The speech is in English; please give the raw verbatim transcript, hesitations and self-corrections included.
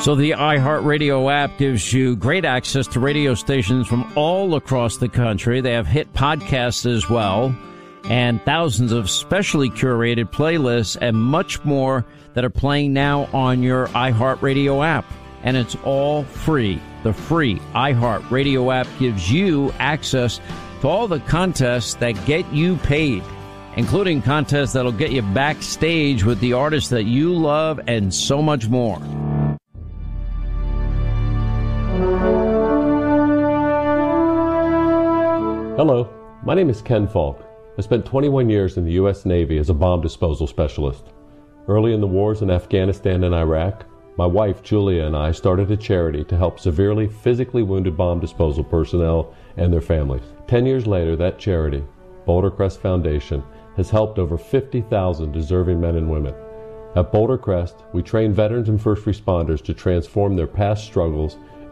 So the iHeartRadio app gives you great access to radio stations from all across the country. They have hit podcasts as well, and thousands of specially curated playlists and much more that are playing now on your iHeartRadio app. And it's all free. The free iHeartRadio app gives you access to all the contests that get you paid, including contests that'll get you backstage with the artists that you love and so much more. Hello, my name is Ken Falk. I spent twenty-one years in the U S Navy as a bomb disposal specialist. Early in the wars in Afghanistan and Iraq, my wife Julia and I started a charity to help severely physically wounded bomb disposal personnel and their families. Ten years later, that charity, Boulder Crest Foundation, has helped over fifty thousand deserving men and women. At Boulder Crest, we train veterans and first responders to transform their past struggles